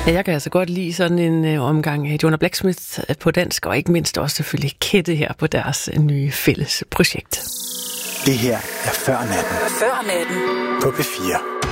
Ja, jeg kan altså godt lide sådan en omgang Jonah Blacksmith på dansk, og ikke mindst også selvfølgelig Kette her på deres nye fælles projekt. Det her er Før Natten. Før Natten. På P4.